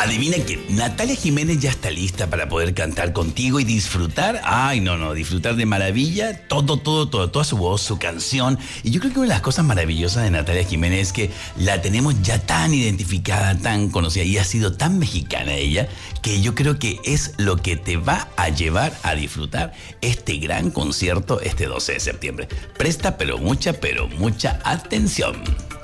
Adivina que Natalia Jiménez ya está lista para poder cantar contigo y disfrutar. Ay, no, disfrutar de maravilla toda su voz, su canción. Y yo creo que una de las cosas maravillosas de Natalia Jiménez es que la tenemos ya tan identificada, tan conocida y ha sido tan mexicana ella, que yo creo que es lo que te va a llevar a disfrutar este gran concierto este 12 de septiembre. Presta pero mucha atención.